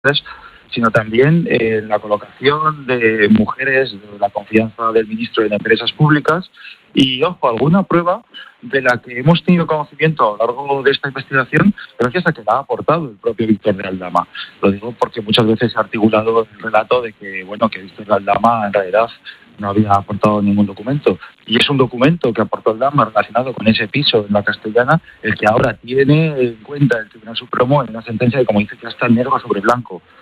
sino también en la colocación de mujeres de la confianza del ministro en empresas públicas y, ojo, alguna prueba de la que hemos tenido conocimiento a lo largo de esta investigación gracias a que la ha aportado el propio Víctor de Aldama. Lo digo porque muchas veces se ha articulado el relato de que, bueno, que Víctor de Aldama en realidad no había aportado ningún documento. Y es un documento que aportó Aldama relacionado con ese piso en la Castellana, el que ahora tiene en cuenta el Tribunal Supremo en una sentencia de, como dice, que ya está negro sobre blanco.